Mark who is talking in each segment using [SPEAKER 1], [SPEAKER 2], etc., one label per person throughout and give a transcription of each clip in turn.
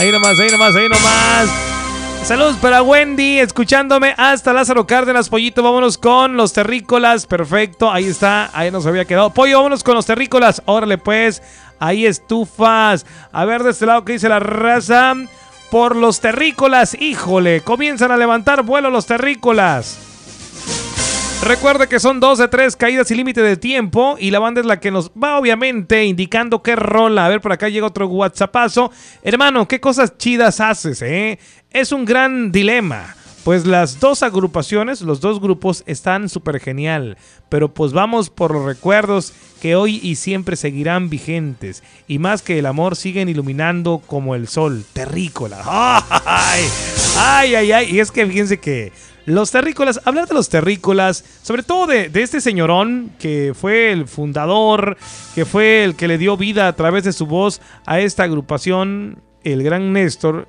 [SPEAKER 1] Ahí nomás, ahí nomás, ahí nomás. Saludos para Wendy, escuchándome hasta Lázaro Cárdenas. Pollito, vámonos con los terrícolas. Perfecto, ahí está, ahí nos había quedado. Pollo, vámonos con los terrícolas. Órale pues, ahí estufas. A ver de este lado qué dice la raza. Por los terrícolas, híjole, comienzan a levantar vuelo los terrícolas. Recuerde que son 2 de 3 caídas y límite de tiempo. Y la banda es la que nos va obviamente indicando qué rola. A ver, por acá llega otro whatsappazo. Hermano, qué cosas chidas haces, Es un gran dilema. Pues las dos agrupaciones, los dos grupos están súper genial. Pero pues vamos por los recuerdos que hoy y siempre seguirán vigentes. Y más que el amor siguen iluminando como el sol. Terrícola. ¡Ay! ¡Ay, ay, ay! Y es que fíjense que los terrícolas, hablar de los terrícolas, sobre todo de este señorón que fue el fundador, que fue el que le dio vida a través de su voz a esta agrupación, el gran Néstor.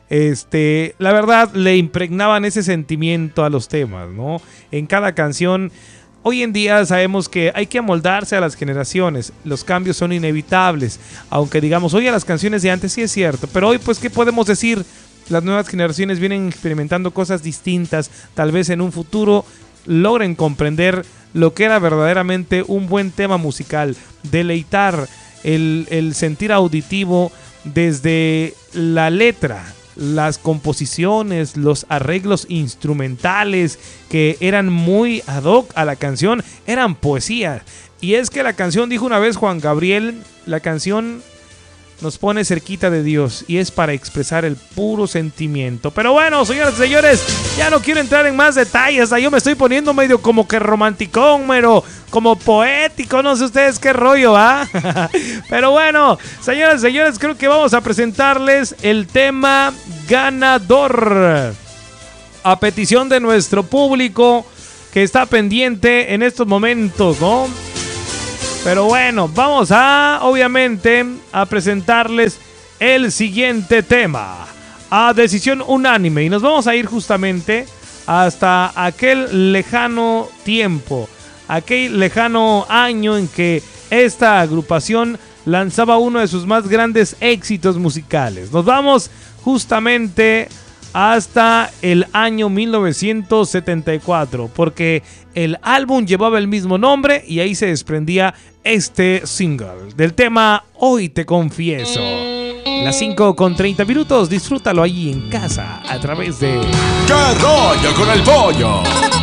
[SPEAKER 1] La verdad le impregnaban ese sentimiento a los temas, ¿no? En cada canción. Hoy en día sabemos que hay que amoldarse a las generaciones, los cambios son inevitables, aunque digamos, oye, las canciones de antes sí es cierto, pero hoy pues, ¿qué podemos decir? Las nuevas generaciones vienen experimentando cosas distintas, tal vez en un futuro logren comprender lo que era verdaderamente un buen tema musical, deleitar el sentir auditivo desde la letra, las composiciones, los arreglos instrumentales que eran muy ad hoc a la canción, eran poesía. Y es que la canción, dijo una vez Juan Gabriel, la canción nos pone cerquita de Dios y es para expresar el puro sentimiento. Pero bueno, señoras y señores, ya no quiero entrar en más detalles. Yo me estoy poniendo medio como que romanticón, pero como poético, no sé ustedes qué rollo, ¿ah? Pero bueno, señoras y señores, creo que vamos a presentarles el tema ganador. A petición de nuestro público que está pendiente en estos momentos, ¿no? Pero bueno, vamos obviamente, a presentarles el siguiente tema. A decisión unánime. Y nos vamos a ir justamente hasta aquel lejano tiempo. Aquel lejano año en que esta agrupación lanzaba uno de sus más grandes éxitos musicales. Nos vamos justamente hasta el año 1974, porque el álbum llevaba el mismo nombre y ahí se desprendía este single del tema Hoy Te Confieso. Las 5:30, disfrútalo allí en casa a través de
[SPEAKER 2] ¿Qué rollo con el pollo?